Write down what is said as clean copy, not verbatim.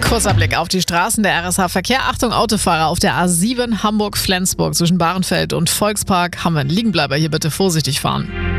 Kurzer Blick auf die Straßen der RSH-Verkehr. Achtung, Autofahrer auf der A7 Hamburg-Flensburg zwischen Bahrenfeld und Volkspark Hameln. Liegenbleiber hier bitte vorsichtig fahren.